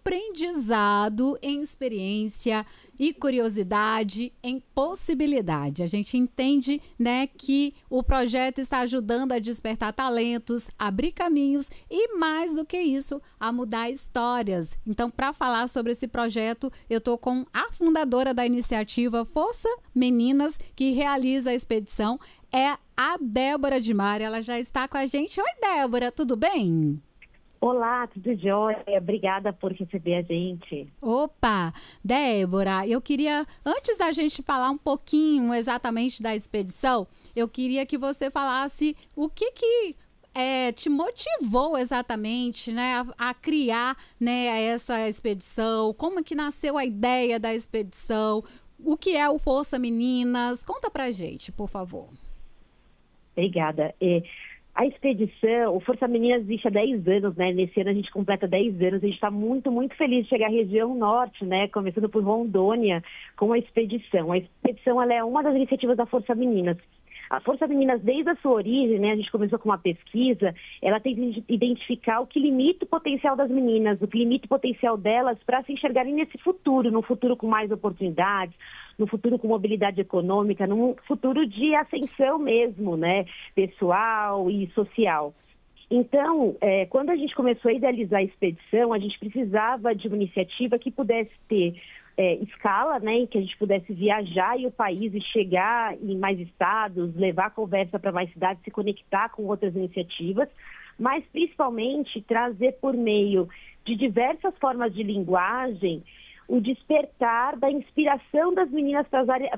aprendizado em experiência e curiosidade em possibilidade. A gente entende, né, que o projeto está ajudando a despertar talentos, abrir caminhos e, mais do que isso, a mudar histórias. Então, para falar sobre esse projeto, eu estou com a fundadora da iniciativa Força Meninas, que realiza a expedição, é a Débora de Mari. Ela já está com a gente. Oi, Débora, tudo bem? Olá, tudo jóia? Obrigada por receber a gente. Opa! Débora, eu queria, antes da gente falar um pouquinho exatamente da expedição, eu queria que você falasse o que te motivou exatamente, né, a criar, né, essa expedição, como que nasceu a ideia da expedição, o que é o Força Meninas? Conta pra gente, por favor. Obrigada. A expedição, o Força Meninas existe há 10 anos, né? Nesse ano a gente completa 10 anos. A gente está muito, muito feliz de chegar à região norte, né? Começando por Rondônia, com a expedição. A expedição ela é uma das iniciativas da Força Meninas. A Força Meninas, desde a sua origem, né, a gente começou com uma pesquisa, ela tem que identificar o que limita o potencial das meninas, o que limita o potencial delas para se enxergarem nesse futuro, num futuro com mais oportunidades, no futuro com mobilidade econômica, num futuro de ascensão mesmo, né, pessoal e social. Então, quando a gente começou a idealizar a expedição, a gente precisava de uma iniciativa que pudesse ter escala, né, em que a gente pudesse viajar e o país e chegar em mais estados, levar a conversa para mais cidades, se conectar com outras iniciativas, mas principalmente trazer por meio de diversas formas de linguagem o despertar da inspiração das meninas para